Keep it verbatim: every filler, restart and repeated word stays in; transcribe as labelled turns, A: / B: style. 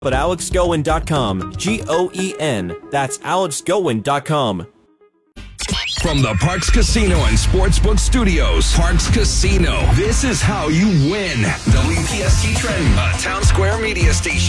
A: at alex goen dot com. G O E N. That's alex goen dot com.
B: From the Parx Casino and Sportsbook Studios, Parx Casino. This is how you win. W P S T Trenton, a Town Square media station.